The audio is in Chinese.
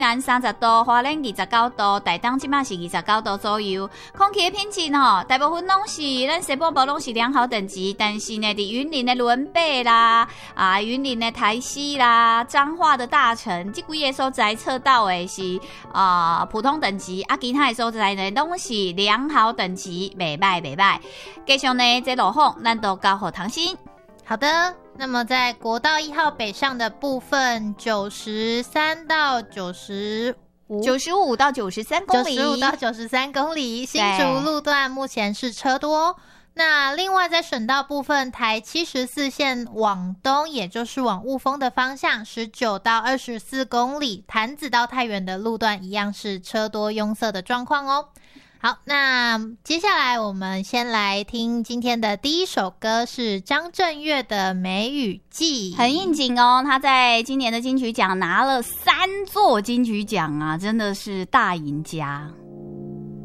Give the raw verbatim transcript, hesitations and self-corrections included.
南三十度，花莲二十九度，台东即马是二十九度左右。空气的品质吼，大部分拢是咱西部部拢是良好等级，但是呢，伫云林的仑北啦，啊，云林的台西啦，彰化的大城，这几个所在测到的是啊、呃、普通等级，啊，其他的所在呢拢是良好等级，袂歹袂歹。继续呢，这路况咱都交互唐心。 好的，那么在国道一号北上的部分，九十三到九十五， 九十五到九十三公里， 九十五到九十三公里，新竹路段目前是车多。那另外在省道部分，台七十四线往东，也就是往雾峰的方向，十九到二十四公里，潭子到太原的路段一样是车多拥塞的状况哦。好，那接下来我们先来听今天的第一首歌，是张震岳的《梅雨季》， 很应景哦。他在今年的金曲奖拿了三座金曲奖啊，真的是大赢家。